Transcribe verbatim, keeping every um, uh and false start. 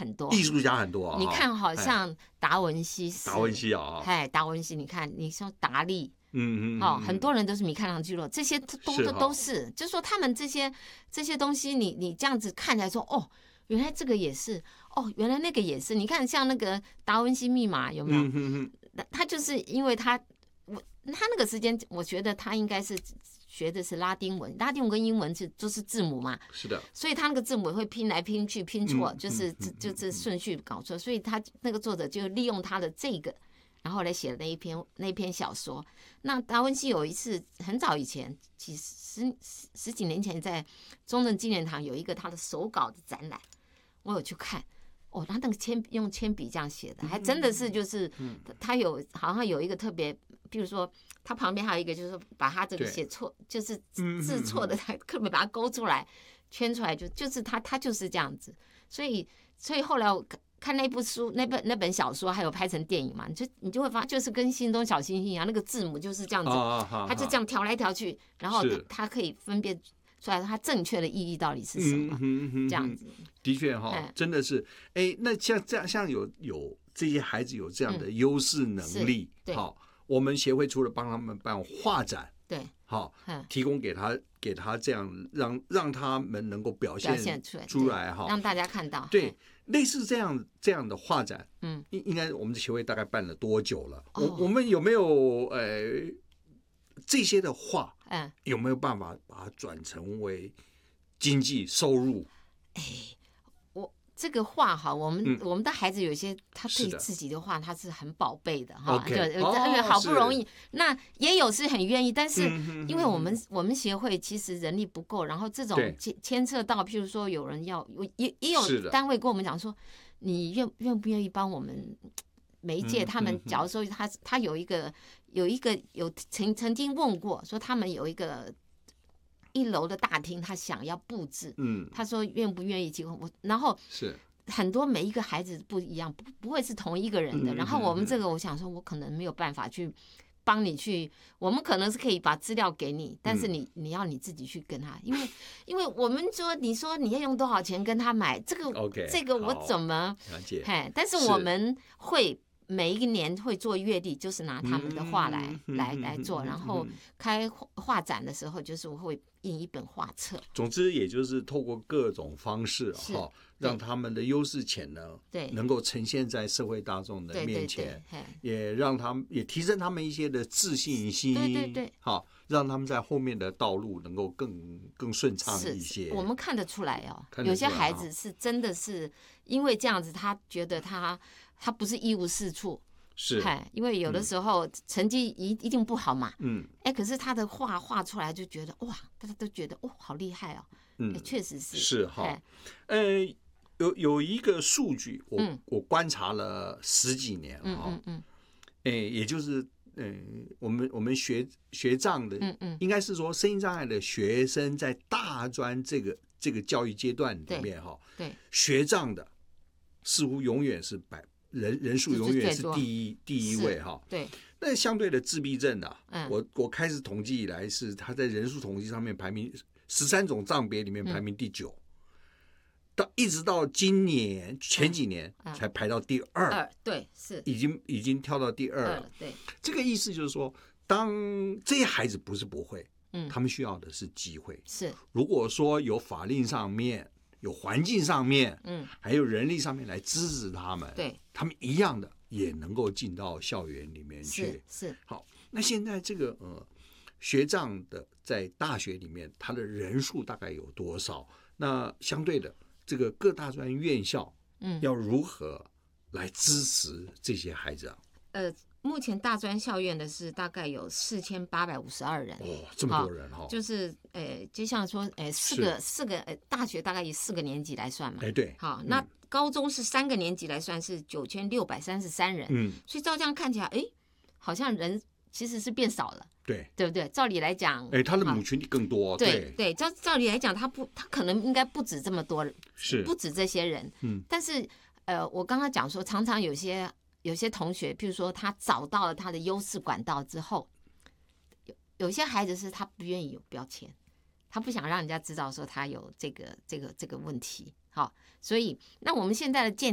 很多， 艺术家很多啊。 你看，好像达文西是， 达文西啊， 哎，达文西，你看，你说达利。 嗯嗯， 哦，很多人都是米开朗基罗，这些都都都是，就是说他们这些这些东西你，你你这样子看起来说，哦，原来这个也是，哦，原来那个也是。你看，像那个达文西密码有没有？ 嗯嗯嗯、他就是因为他，我他那个时间，我觉得他应该是学的是拉丁文，拉丁文跟英文是就是字母嘛， 是的， 所以他那个字母会拼来拼去，拼错， 嗯、 就是、嗯、就是顺序搞错，所以他那个作者就利用他的这个。然后来写了那一篇那一篇小说。那达文西有一次很早以前，几十十十几年前，在中正纪念堂有一个他的手稿的展览，我有去看。哦，他那个铅用铅笔这样写的，还真的是就是他有好像有一个特别，比如说他旁边还有一个就是说把他这个写错，就是字错的，他特别把它勾出来圈出来，就就是他他就是这样子。所以所以后来我看那部书，那本那本小说还有拍成电影嘛？你就你就会发现，就是跟心中小星星一样，那个字母就是这样子，它就这样调来调去，然后它可以分辨出来它正确的意义到底是什么，这样子。 的确哈，真的是，哎，那像这样，像有有这些孩子有这样的优势能力，好，我们协会除了帮他们办画展， 对， 好，提供给他给他这样让让他们能够表现出来哈， 让大家看到， 对。类似这样这样的画展，嗯，应应该我们的协会大概办了多久了？哦、我我们有没有呃这些的画，嗯，有没有办法把它转成为经济收入？ 哎，我这个画哈，我们、嗯、我们的孩子有些他对自己的画他是很宝贝的哈，就因为好不容易，那也有是很愿意，但是因为我们、嗯、我们协会其实人力不够，然后这种牵涉到，譬如说有人要也也有单位跟我们讲说，你愿愿不愿意帮我们媒介？他们假如说他他有一个有一个有曾曾经问过，说他们有一个。一楼的大厅，他想要布置，嗯，他说愿不愿意提供我，然后是很多每一个孩子不一样，不不会是同一个人的。嗯、然后我们这个，我想说，我可能没有办法去帮你去，我们可能是可以把资料给你，但是你、嗯、你要你自己去跟他，因为因为我们说你说你要用多少钱跟他买这个， okay, 这个我怎么了解？ 嘿，但是我们会。每一个年会做月历，就是拿他们的画来、嗯、来来做，然后开画展的时候，就是我会印一本画册。 总之，也就是透过各种方式哈，让他们的优势潜能对能够呈现在社会大众的面前，对对对也让他们也提升他们一些的自信心， 对对对， 好让他们在后面的道路能够更更顺畅一些。 我们看得出来哦，有些孩子是真的是因为这样子，他觉得他。他不是一无是处， 是， 因为有的时候成绩一一定不好嘛，嗯，哎，可是他的画画出来就觉得哇，大家都觉得哇，好厉害哦，嗯，确实是， 是哈，呃，有有一个数据，我、嗯、我观察了十几年哈，嗯嗯嗯，哎，也就是嗯、呃，我们我们学学障的，嗯嗯，应该是说身心障碍的学生在大专这个这个教育阶段里面哈，对，学障的似乎永远是百。人人数永远是第一第一位哈， 对。 那相对的自闭症啊，嗯、我我开始统计以来是他在人数统计上面排名十三种障别里面排名第九，嗯、到一直到今年前几年才排到第二， 嗯嗯、对，是已经已经跳到第二了。 对， 这个意思就是说，当这些孩子不是不会，嗯，他们需要的是机会。 是， 如果说有法令上面。有环境上面，嗯，还有人力上面来支持他们， 对， 他们一样的也能够进到校园里面去。 是，是好。那现在这个呃学障的在大学里面，他的人数大概有多少？那相对的，这个各大专院校，嗯，要如何来支持这些孩子啊？ 呃。目前大专校院的是大概有四千八百五十二人， 哦，这么多人哈、哦， 就是呃，就像说，呃，四个四个呃，大学大概以四个年级来算嘛， 哎对， 好，嗯、那高中是三个年级来算是九千六百三十三人，嗯，所以照这样看起来，哎，好像人其实是变少了， 对， 对不对？照理来讲， 哎，他的母群体更多， 对对，照照理来讲，他不，他可能应该不止这么多， 是不止这些人，嗯，但是呃，我刚刚讲说，常常有些。有些同学，譬如说他找到了他的优势管道之后，有有些孩子是他不愿意有标签，他不想让人家知道说他有这个这个这个问题，好，所以那我们现在的建